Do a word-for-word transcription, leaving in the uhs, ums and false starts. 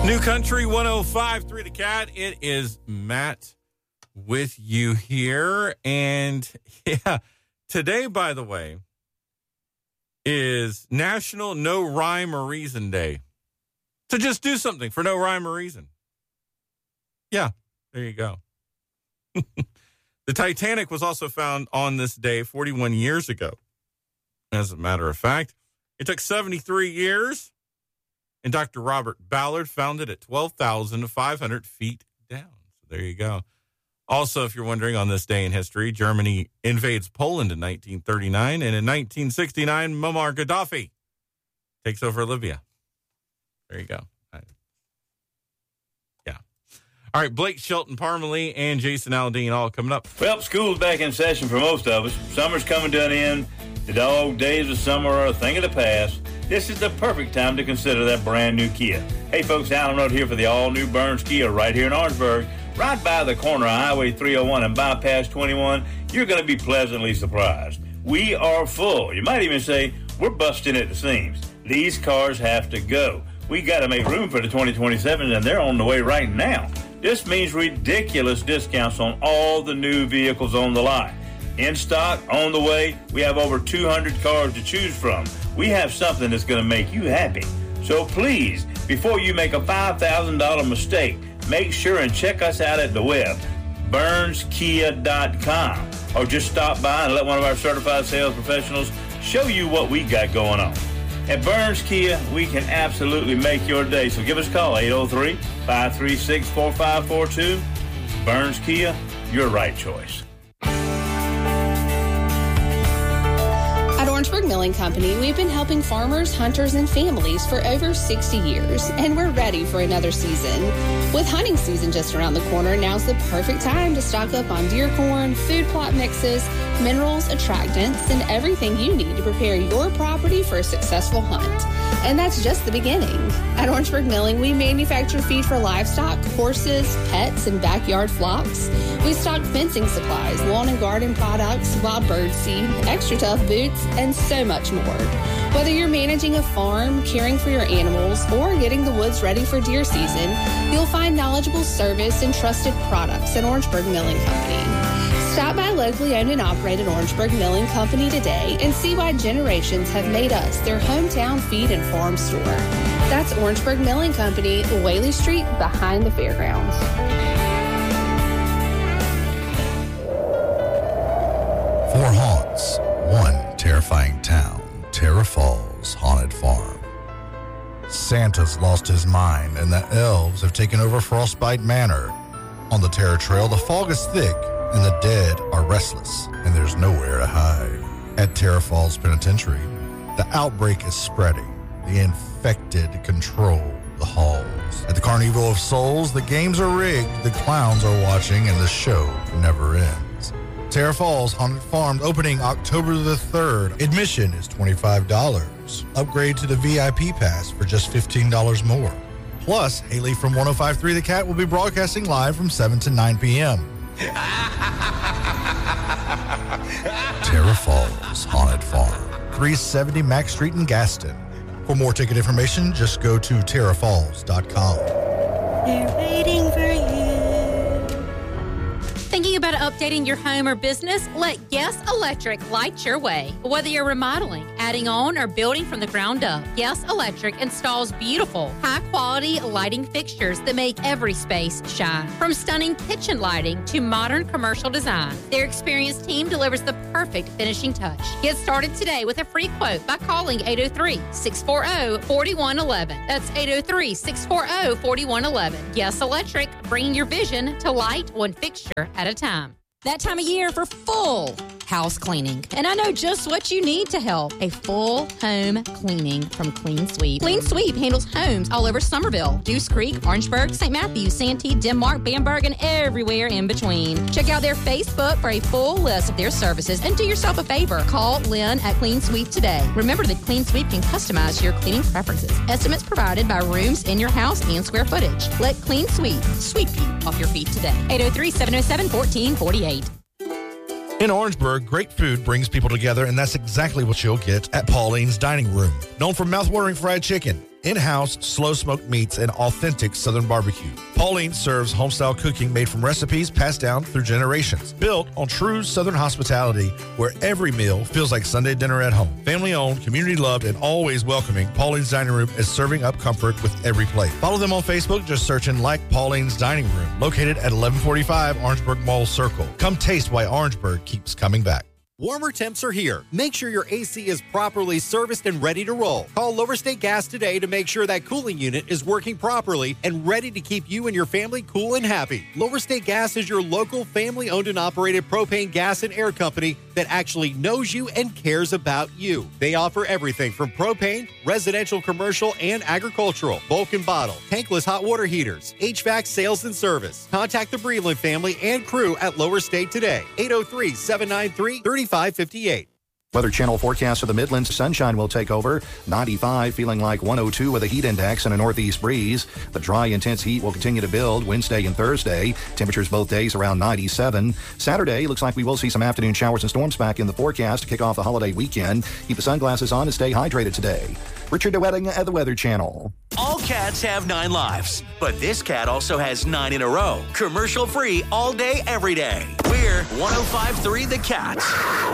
New Country one oh five point three The Cat. It is Matt with you here. And yeah, today, by the way, is National No Rhyme or Reason Day. So just do something for no rhyme or reason. Yeah, there you go. The Titanic was also found on this day forty-one years ago. As a matter of fact, it took seventy-three years. And Doctor Robert Ballard found it at twelve thousand five hundred feet down. So there you go. Also, if you're wondering, on this day in history, Germany invades Poland in nineteen thirty-nine. And in nineteen sixty-nine, Muammar Gaddafi takes over Libya. There you go. Right. Yeah. All right, Blake Shelton Parmalee and Jason Aldean all coming up. Well, school's back in session for most of us. Summer's coming to an end. The dog days of summer are a thing of the past. This is the perfect time to consider that brand new Kia. Hey folks, Alan Road here for the all-new Burns Kia right here in Orangeburg. Right by the corner of Highway three oh one and Bypass twenty-one, you're going to be pleasantly surprised. We are full. You might even say we're busting at the seams. These cars have to go. We got to make room for the twenty twenty-sevens, and they're on the way right now. This means ridiculous discounts on all the new vehicles on the lot. In stock, on the way, we have over two hundred cars to choose from. We have something that's going to make you happy. So please, before you make a five thousand dollars mistake, make sure and check us out at the web, burns kia dot com, or just stop by and let one of our certified sales professionals show you what we got going on. At Burns Kia, we can absolutely make your day. So give us a call, eight oh three, five three six, four five four two. Burns Kia, your right choice. At Orangeburg Milling Company, we've been helping farmers, hunters, and families for over sixty years, and we're ready for another season. With hunting season just around the corner, now's the perfect time to stock up on deer corn, food plot mixes, minerals, attractants, and everything you need to prepare your property for a successful hunt. And that's just the beginning. At Orangeburg Milling, we manufacture feed for livestock, horses, pets, and backyard flocks. We stock fencing supplies, lawn and garden products, wild bird seed, extra tough boots, and so much more. Whether you're managing a farm, caring for your animals, or getting the woods ready for deer season, you'll find knowledgeable service and trusted products at Orangeburg Milling Company. Stop by locally owned and operated Orangeburg Milling Company today and see why generations have made us their hometown feed and farm store. That's Orangeburg Milling Company, Whaley Street, behind the fairgrounds. Four haunts, one terrifying town, Terra Falls Haunted Farm. Santa's lost his mind and the elves have taken over Frostbite Manor. On the Terror Trail, the fog is thick and the dead are restless and there's nowhere to hide. At Terra Falls Penitentiary, the outbreak is spreading. The infected control the halls. At the Carnival of Souls, the games are rigged, the clowns are watching, and the show never ends. Terra Falls Haunted Farm opening October the third. Admission is twenty-five dollars. Upgrade to the V I P pass for just fifteen dollars more. Plus, Haley from one oh five point three The Cat will be broadcasting live from seven to nine p.m. Terra Falls Haunted Farm, three seventy Mack Street in Gaston. For more ticket information, just go to terra falls dot com. They're waiting for you. Thinking about updating your home or business? Let Yes Electric light your way. Whether you're remodeling, adding on, or building from the ground up, Yes Electric installs beautiful, high-quality lighting fixtures that make every space shine. From stunning kitchen lighting to modern commercial design, their experienced team delivers the perfect finishing touch. Get started today with a free quote by calling eight oh three, six four zero, four one one one. That's eight oh three, six four zero, four one one one. Yes Electric, bringing your vision to light one fixture at a time. That time of year for full house cleaning. And I know just what you need to help. A full home cleaning from Clean Sweep. Clean Sweep handles homes all over Somerville, Deuce Creek, Orangeburg, Saint Matthews, Santee, Denmark, Bamberg, and everywhere in between. Check out their Facebook for a full list of their services and do yourself a favor. Call Lynn at Clean Sweep today. Remember that Clean Sweep can customize your cleaning preferences. Estimates provided by rooms in your house and square footage. Let Clean Sweep sweep you off your feet today. eight oh three, seven oh seven, one four four eight. In Orangeburg, great food brings people together, and that's exactly what you'll get at Pauline's Dining Room. Known for mouthwatering fried chicken, in-house slow-smoked meats, and authentic Southern barbecue. Pauline serves homestyle cooking made from recipes passed down through generations, built on true Southern hospitality where every meal feels like Sunday dinner at home. Family-owned, community-loved, and always welcoming, Pauline's Dining Room is serving up comfort with every plate. Follow them on Facebook, just searching Like Pauline's Dining Room, located at eleven forty-five Orangeburg Mall Circle. Come taste why Orangeburg keeps coming back. Warmer temps are here. Make sure your A C is properly serviced and ready to roll. Call Lower State Gas today to make sure that cooling unit is working properly and ready to keep you and your family cool and happy. Lower State Gas is your local family-owned and operated propane gas and air company that actually knows you and cares about you. They offer everything from propane, residential, commercial, and agricultural, bulk and bottle, tankless hot water heaters, H V A C sales and service. Contact the Breland family and crew at Lower State today. eight oh three, seven nine three, three five five eight. Weather Channel forecast for the Midlands. Sunshine will take over. ninety-five, feeling like one oh two with a heat index and a northeast breeze. The dry, intense heat will continue to build Wednesday and Thursday. Temperatures both days around ninety-seven. Saturday, looks like we will see some afternoon showers and storms back in the forecast to kick off the holiday weekend. Keep the sunglasses on and stay hydrated today. Richard DeWetting at the Weather Channel. All cats have nine lives, but this cat also has nine in a row. Commercial free all day, every day. We're one oh five point three The Cat.